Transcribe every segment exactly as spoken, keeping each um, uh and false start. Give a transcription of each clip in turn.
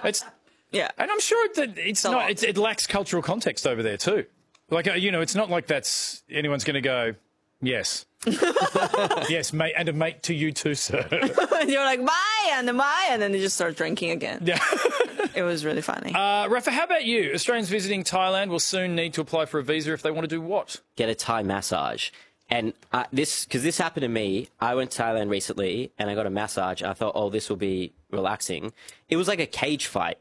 It's Yeah. And I'm sure that it's So- not. It's, it lacks cultural context over there too. Like uh, you know, it's not like that's anyone's going to go. Yes. Yes, mate, and a mate to you too, sir. And you're like, bye, and bye, and then they just start drinking again. Yeah. It was really funny. Uh, Rafa, how about you? Australians visiting Thailand will soon need to apply for a visa if they want to do what? Get a Thai massage. And uh, this, because this happened to me, I went to Thailand recently and I got a massage. I thought, oh, this will be relaxing. It was like a cage fight.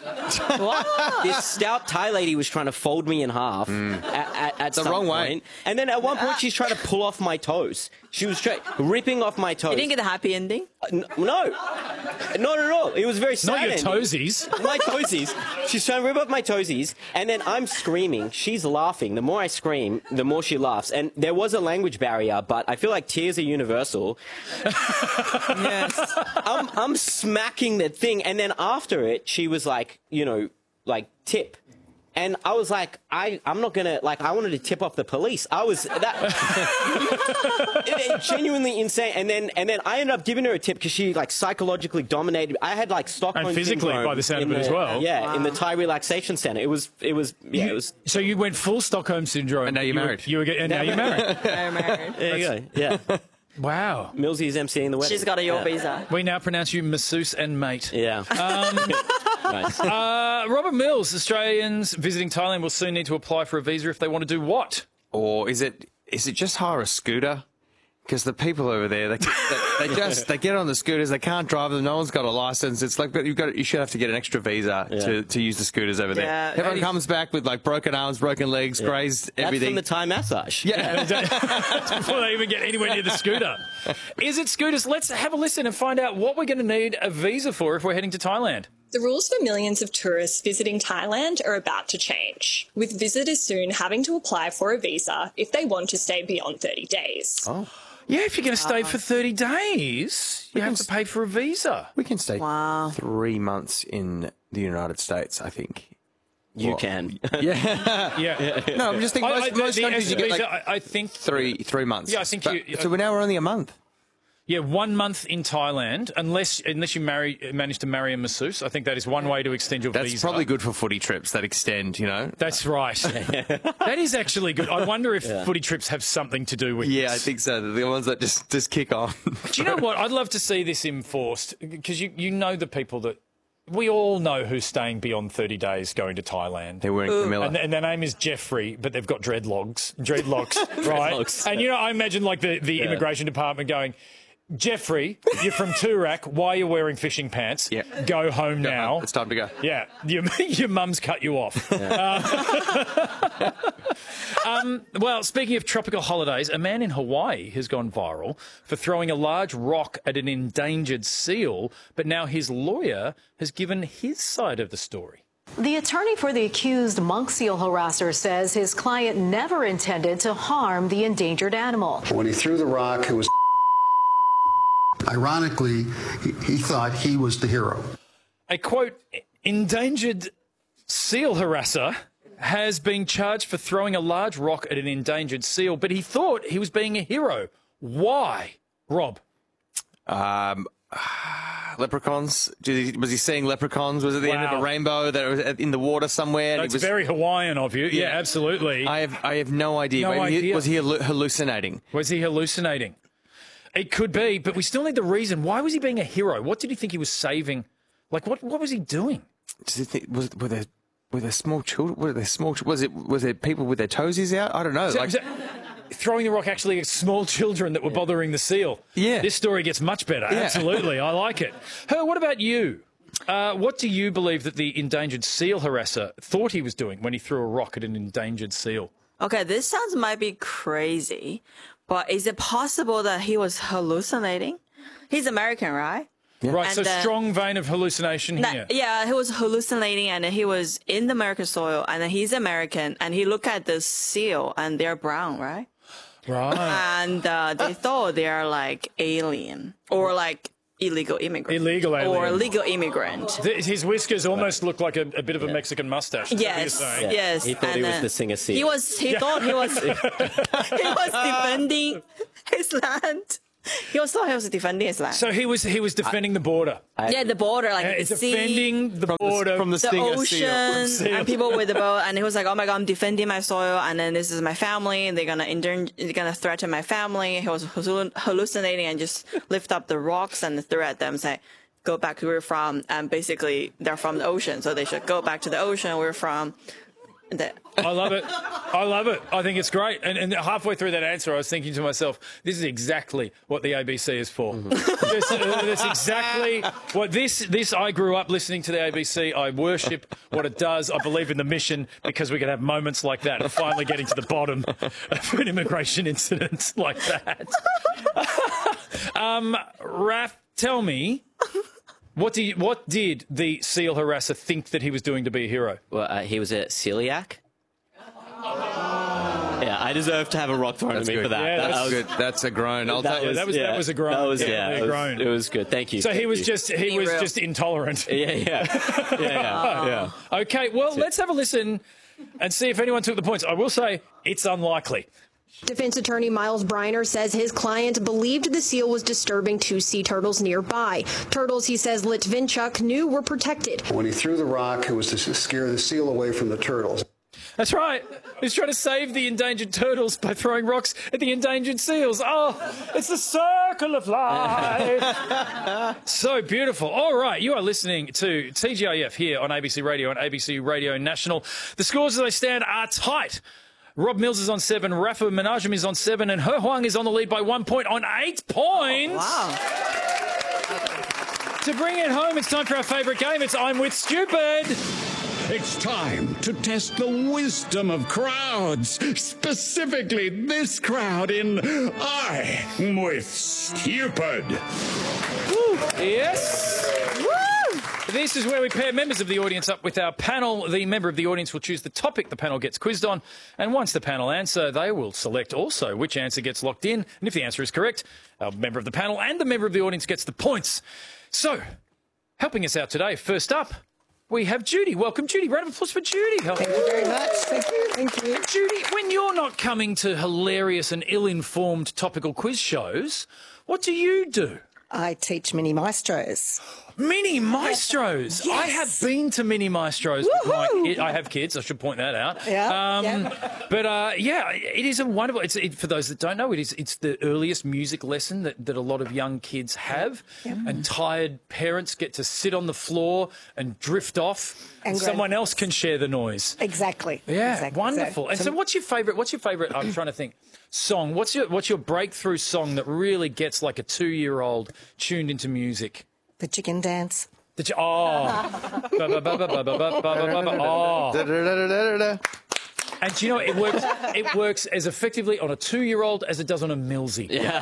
What? This stout Thai lady was trying to fold me in half at, at, at the some wrong way. point. And then at one point, she's trying to pull off my toes. She was try- ripping off my toes. You didn't get a happy ending? Uh, n- no, not at all. It was very sad. Not your ending. toesies. My toesies. She's trying to rip off my toesies, and then I'm screaming. She's laughing. The more I scream, the more she laughs. And there was a language barrier, but I feel like tears are universal. Yes. I'm, I'm smacking that thing, and then after it, she was like, you know, like tip. And I was like, I, I'm not gonna, like, I wanted to tip off the police. I was, that, it, it genuinely insane. And then, and then I ended up giving her a tip because she, like, psychologically dominated. I had, like, Stockholm And physically, syndrome by the sound in of it as the- well. Yeah, Wow. in the Thai relaxation center. It was, it was, yeah, it was. So you went full Stockholm syndrome. And now you're you married. Were, you were, get- and now you're married. I'm married. There you go. Yeah. Wow. Millsy is emceeing the wedding. She's got a your yeah. visa. We now pronounce you masseuse and mate. Yeah. Nice. Uh, Robert Mills, Australians visiting Thailand will soon need to apply for a visa if they want to do what? Or is it is it just hire a scooter? Because the people over there, they, they, they just they get on the scooters, they can't drive them. No one's got a license. It's like you've got you should have to get an extra visa Yeah. to, to use the scooters over there. Yeah. Everyone comes back with like broken arms, broken legs, grazed That's everything. from the Thai massage. yeah. That's before they even get anywhere near the scooter. Is it scooters? Let's have a listen and find out what we're going to need a visa for if we're heading to Thailand. The rules for millions of tourists visiting Thailand are about to change, with visitors soon having to apply for a visa if they want to stay beyond thirty days. Oh, Yeah, if you're going to stay for thirty days, you have to pay for a visa. we can stay Wow. three months in the United States, I think. You Well, can. Yeah. Yeah. No, I'm just thinking I- most, I- most the countries you get visa, like I, I think three three months. Yeah, I think But- you- So we're now we're only a month. Yeah, one month in Thailand, unless unless you marry manage to marry a masseuse. I think that is one way to extend your That's visa. probably good for footy trips that extend, you know. That's right. That is actually good. I wonder if footy trips have something to do with Yeah, I this. think so. The ones that just, just kick on. Do you know what? I'd love to see this enforced because you, you know the people that... We all know who's staying beyond thirty days going to Thailand. They're wearing Camilla. And, and their name is Jeffrey, but they've got dreadlocks, dreadlocks, right? Dreadlocks. And, you know, I imagine, like, the, the immigration department going... Jeffrey, you're from Toorak. Why are you wearing fishing pants? Yeah. Go home now. It's time to go. Yeah, your, your mum's cut you off. Uh, um, well, speaking of tropical holidays, a man in Hawaii has gone viral for throwing a large rock at an endangered seal, but now his lawyer has given his side of the story. The attorney for the accused monk seal harasser says his client never intended to harm the endangered animal. When he threw the rock, it was ironically, he, he thought he was the hero. A, quote, endangered seal harasser has been charged for throwing a large rock at an endangered seal, but he thought he was being a hero. Why? Rob? Um, leprechauns? Did he, was he seeing leprechauns? Was it the end of Wow. a rainbow that was in the water somewhere? and That's he was, very Hawaiian of you. Yeah, Yeah. absolutely. I have I have no idea. No Maybe he- idea. was he hallu- hallucinating? Was he hallucinating? It could be, but we still need the reason. Why was he being a hero? What did he think he was saving? Like, what what was he doing? Does he think, was were there were there small children? Were there small? Was it was there people with their toesies out? I don't know. So- like, so- throwing the rock actually at small children that were bothering the seal. Yeah. This story gets much better. Yeah. Absolutely. I like it. Her, what about you? Uh, what do you believe that the endangered seal harasser thought he was doing when he threw a rock at an endangered seal? Okay, this sounds might be crazy, but is it possible that he was hallucinating? He's American, right? Right, And, so uh, strong vein of hallucination That- here. yeah, he was hallucinating, and he was in the American soil, and he's American, and he looked at the seal, and they're brown, right? Right. And uh, they thought they are like alien or like illegal immigrant, Illegal alien. or legal immigrant. Th- His whiskers almost look like a, a bit of a Mexican mustache. is what you're Yes, saying. yes. He thought he and, was uh, the singer seal. He was. He thought he was. he was defending his land. He was thought he was defending his land. So he was he was defending the border. yeah, the border, like Uh, the sea, defending the border from the the stinger ocean, seal. seal. and people with the boat. And he was like, "Oh my god, I'm defending my soil, and then this is my family, and they're gonna endanger, they're gonna threaten my family." He was hallucin- hallucinating and just lift up the rocks and throw at them, say, "Go back to where you're from." And basically, they're from the ocean, so they should go back to the ocean. We're from the. I love it. I love it. I think it's great. And, and halfway through that answer, I was thinking to myself, this is exactly what the A B C is for. this, uh, that's exactly what this, this, I grew up listening to the A B C. I worship what it does. I believe in the mission because we can have moments like that and finally getting to the bottom of an immigration incident like that. um, Raph, tell me, what, do you, what did the seal harasser think that he was doing to be a hero? Well, uh, he was a celiac. Yeah, I deserve to have a rock thrown That's at me good. for that. Yeah, that that's was, Good. That's a groan. I'll that take was, that was- yeah, that was a groan. That was, Yeah, yeah, a it was, groan. it was good. Thank you. So Thank he was you. just he Be was real. just intolerant. Yeah, yeah, yeah, yeah. Okay, well, let's have a listen and see if anyone took the points. I will say it's unlikely. Defense attorney Miles Briner says his client believed the seal was disturbing two sea turtles nearby. Turtles, he says, Litvinchuk knew were protected. When he threw the rock, it was to scare the seal away from the turtles. That's right. He's trying to save the endangered turtles by throwing rocks at the endangered seals. Oh, it's the circle of life. So beautiful. All right, you are listening to T G I F here on A B C Radio and A B C Radio National. The scores as they stand are tight. Rob Mills is on seven, Rafa Menachem is on seven, and He Huang is on the lead by one point on eight points. Wow. To bring it home, it's time for our favourite game. It's I'm With Stupid. It's time to test the wisdom of crowds, specifically this crowd in I'm With Stupid. Yes. Woo! This is where we pair members of the audience up with our panel. The member of the audience will choose the topic the panel gets quizzed on, and once the panel answer, they will select also which answer gets locked in, and if the answer is correct, our member of the panel and the member of the audience gets the points. So, helping us out today, first up, we have Judy. Welcome, Judy. Round of applause for Judy. Thank you very much. Thank you. Thank you. Judy, when you're not coming to hilarious and ill-informed topical quiz shows, what do you do? I teach mini maestros. Mini maestros. Yes. I have been to mini maestros. With my, I have kids. I should point that out. Yeah, Um, yeah. But uh, yeah, it is a wonderful. It's it, for those that don't know. It is. It's the earliest music lesson that, that a lot of young kids have, and tired parents get to sit on the floor and drift off, And someone else can share the noise. Exactly. Yeah, exactly. wonderful. And so, what's your favourite? What's your favourite? I'm trying to think. Song. What's your What's your breakthrough song that really gets like a two-year-old tuned into music? The chicken dance. The ch- oh. Ba, ba, ba, ba, ba, ba, ba, ba, ba, ba. Oh. Da-da-da-da-da-da. And do you know, it works It works as effectively on a two-year-old as it does on a Millsy. Yeah.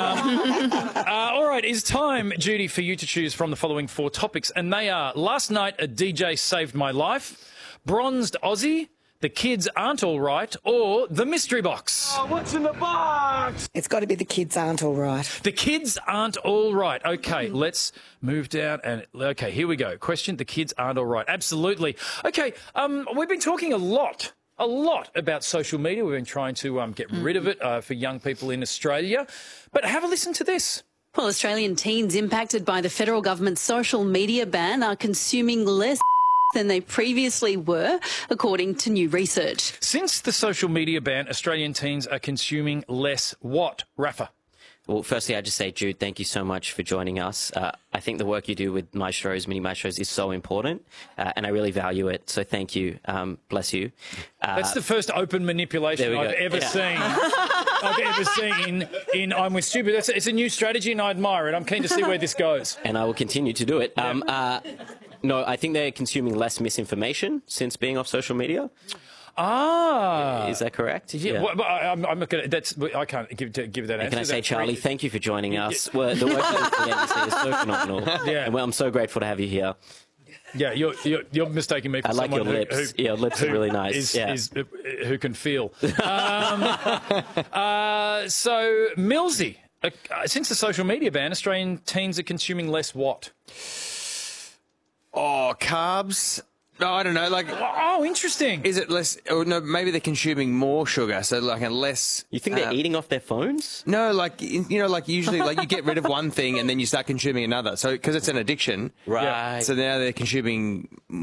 uh, all right, it's time, Judy, for you to choose from the following four topics. And they are: last night a D J saved my life, bronzed Aussie, the kids aren't all right, or the mystery box. Oh, what's in the box? It's got to be the kids aren't all right. The kids aren't all right. Okay, let's move down and okay, here we go. Question: the kids aren't all right. Absolutely. Okay, um, we've been talking a lot. A lot about social media. We've been trying to um, get rid of it uh, for young people in Australia. But have a listen to this. Well, Australian teens impacted by the federal government's social media ban are consuming less than they previously were, according to new research. Since the social media ban, Australian teens are consuming less what, Rafa? Well, firstly, I just say, Jude, thank you so much for joining us. Uh, I think the work you do with Maestros, Mini Maestros, is so important, uh, and I really value it. So thank you. Um, bless you. Uh, That's the first open manipulation there we I've go. ever Yeah. seen. I've ever seen in I'm With Stupid. That's, it's a new strategy, and I admire it. I'm keen to see where this goes. And I will continue to do it. Um, uh, no, I think they're consuming less misinformation since being off social media. Ah, Is that correct? Yeah, well, but I, I'm, I'm not going to. That's I can't give give that And answer. can I say, That's Charlie, really- thank you for joining us. Well, the work you do for the N B C is so phenomenal. Yeah. And well, I'm so grateful to have you here. Yeah, you're, you're you're mistaking me for I like someone your who, lips. who Yeah, lips are who really nice. Is, Yeah. is, uh, who can feel. Um, uh, so, Millsy, uh, since the social media ban, Australian teens are consuming less what? Oh, carbs No, I don't know. Like, oh, interesting. Is it less? Or no, maybe they're consuming more sugar, so like a less. You think they're uh, eating off their phones? No, like you know, like usually, like you get rid of one thing and then you start consuming another. So because it's an addiction, right? So now they're consuming